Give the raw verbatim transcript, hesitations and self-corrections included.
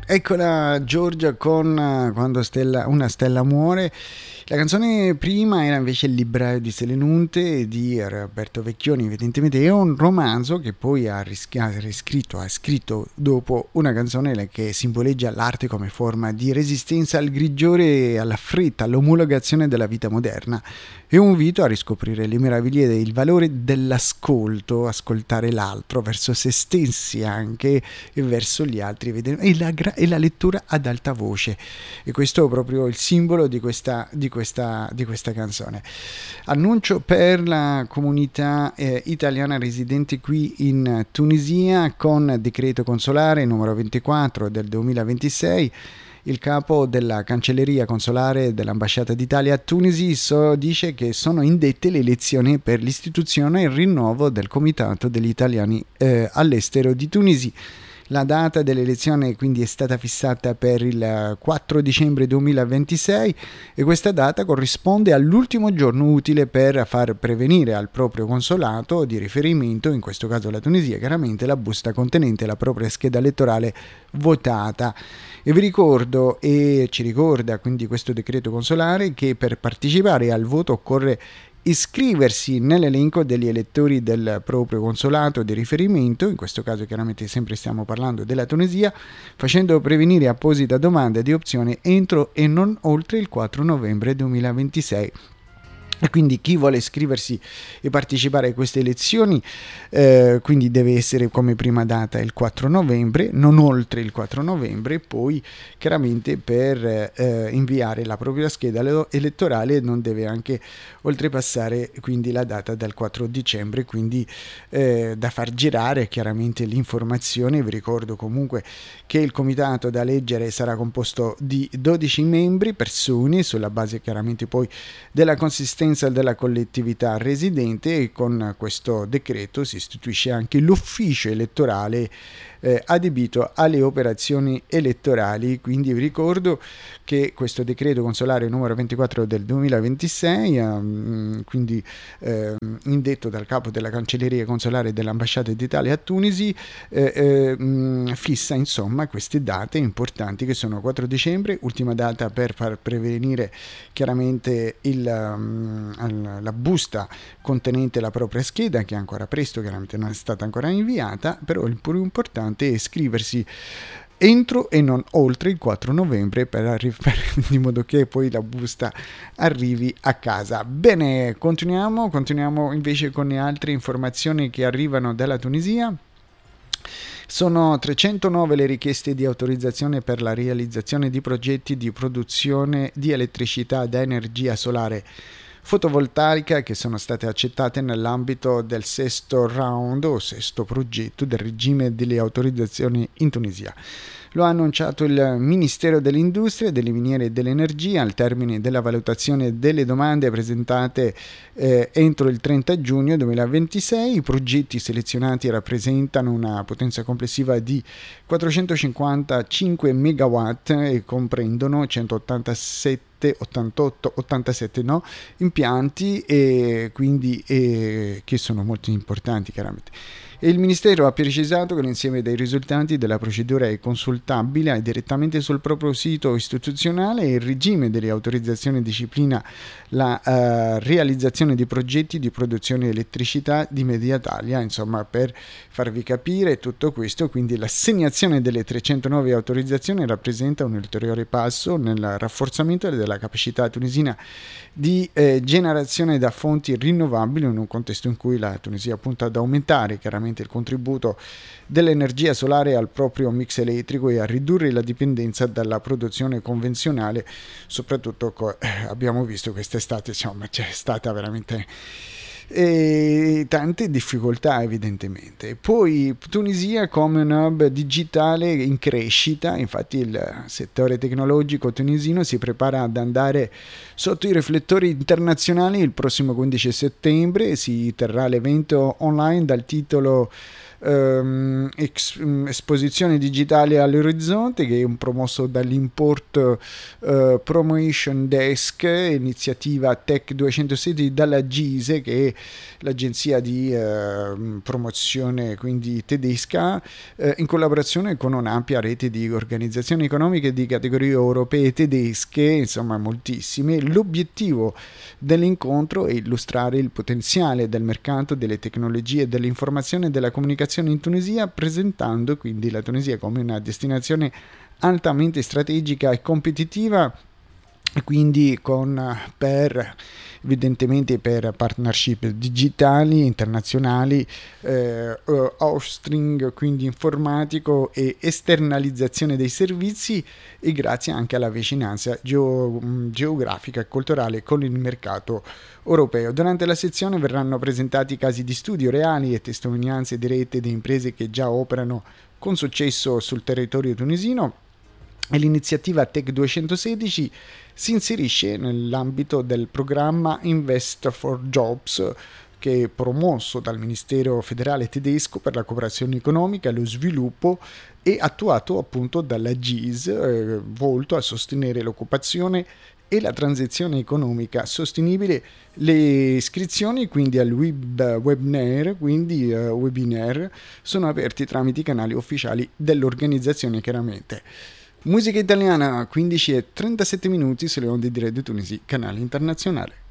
Eccola Giorgia con eh, Quando stella, una stella muore. La canzone prima era invece Il libraio di Selinunte di Roberto Vecchioni, evidentemente è un romanzo che poi ha, rischi- ha riscritto, ha scritto dopo una canzone che simboleggia l'arte come forma di resistenza al grigiore, alla fretta, all'omologazione della vita moderna. È un invito a riscoprire le meraviglie e il valore dell'ascolto, ascoltare l'altro verso se stessi anche e verso gli altri, e la, e la lettura ad alta voce. E questo è proprio il simbolo di questa, di questa, di questa canzone. Annuncio per la comunità eh, italiana residente qui in Tunisia con decreto consolare numero ventiquattro del duemilaventisei. Il capo della cancelleria consolare dell'ambasciata d'Italia a Tunisi so, dice che sono indette le elezioni per l'istituzione e il rinnovo del comitato degli italiani eh, all'estero di Tunisi. La data dell'elezione quindi è stata fissata per il quattro dicembre duemilaventisei e questa data corrisponde all'ultimo giorno utile per far prevenire al proprio consolato di riferimento, in questo caso la Tunisia, chiaramente la busta contenente la propria scheda elettorale votata. E vi ricordo, e ci ricorda quindi questo decreto consolare, che per partecipare al voto occorre iscriversi nell'elenco degli elettori del proprio consolato di riferimento, in questo caso chiaramente sempre stiamo parlando della Tunisia, facendo prevenire apposita domanda di opzione entro e non oltre il quattro novembre duemilaventisei. E quindi chi vuole iscriversi e partecipare a queste elezioni eh, quindi deve essere come prima data il quattro novembre, non oltre il quattro novembre, poi chiaramente per eh, inviare la propria scheda elettorale non deve anche oltrepassare quindi la data del quattro dicembre, quindi eh, da far girare chiaramente l'informazione. Vi ricordo comunque che il comitato da eleggere sarà composto di dodici membri, persone, sulla base chiaramente poi della consistenza della collettività residente, e con questo decreto si istituisce anche l'ufficio elettorale eh, adibito alle operazioni elettorali. Quindi vi ricordo che questo decreto consolare numero ventiquattro del duemilaventisei, um, quindi eh, indetto dal capo della cancelleria consolare dell'ambasciata d'Italia a Tunisi, eh, eh, mh, fissa insomma queste date importanti che sono quattro dicembre, ultima data per far prevenire chiaramente il, um, la busta contenente la propria scheda, che è ancora presto, chiaramente non è stata ancora inviata, però il più importante è iscriversi entro e non oltre il quattro novembre per arri- per, di modo che poi la busta arrivi a casa. Bene, continuiamo, continuiamo invece con le altre informazioni che arrivano dalla Tunisia. Sono trecentonove le richieste di autorizzazione per la realizzazione di progetti di produzione di elettricità da energia solare fotovoltaica che sono state accettate nell'ambito del sesto round o sesto progetto del regime delle autorizzazioni in Tunisia. Lo ha annunciato il Ministero dell'Industria, delle Miniere e dell'Energia al termine della valutazione delle domande presentate eh, entro il trenta giugno duemilaventisei. I progetti selezionati rappresentano una potenza complessiva di quattrocentocinquantacinque megawatt e comprendono centottantasette ottantotto ottantasette no, impianti, e quindi e, che sono molto importanti chiaramente. E il Ministero ha precisato che l'insieme dei risultati della procedura è consultabile direttamente sul proprio sito istituzionale, e il regime delle autorizzazioni disciplina la uh, realizzazione di progetti di produzione di elettricità di media taglia. Insomma, per farvi capire tutto questo, quindi l'assegnazione delle trecentonove autorizzazioni rappresenta un ulteriore passo nel rafforzamento della capacità tunisina di eh, generazione da fonti rinnovabili, in un contesto in cui la Tunisia punta ad aumentare chiaramente il contributo dell'energia solare al proprio mix elettrico e a ridurre la dipendenza dalla produzione convenzionale. Soprattutto co- eh, abbiamo visto quest'estate, insomma, c'è stata veramente e tante difficoltà evidentemente. Poi Tunisia come un hub digitale in crescita, infatti il settore tecnologico tunisino si prepara ad andare sotto i riflettori internazionali. Il prossimo quindici settembre si terrà l'evento online dal titolo ehm, ex, esposizione digitale all'orizzonte, che è un promosso dall'Import eh, Promotion Desk, iniziativa Tech duecentosedici dalla GISE, che è l'agenzia di eh, promozione quindi tedesca, eh, in collaborazione con un'ampia rete di organizzazioni economiche di categorie europee tedesche, insomma moltissime. L'obiettivo dell'incontro è illustrare il potenziale del mercato delle tecnologie dell'informazione e della comunicazione in Tunisia, presentando quindi la Tunisia come una destinazione altamente strategica e competitiva, e quindi con per evidentemente per partnership digitali internazionali, eh, hosting quindi informatico e esternalizzazione dei servizi, e grazie anche alla vicinanza geo- geografica e culturale con il mercato europeo. Durante la sezione verranno presentati casi di studio reali e testimonianze dirette di imprese che già operano con successo sul territorio tunisino, e l'iniziativa Tech duecentosedici si inserisce nell'ambito del programma Invest for Jobs, che è promosso dal Ministero federale tedesco per la cooperazione economica e lo sviluppo e attuato appunto dalla GIS, eh, volto a sostenere l'occupazione e la transizione economica sostenibile. Le iscrizioni quindi al web, webinar, quindi uh, webinar, sono aperti tramite i canali ufficiali dell'organizzazione, chiaramente. Musica italiana, quindici e trentasette minuti sulle onde di Radio Tunisi, canale internazionale.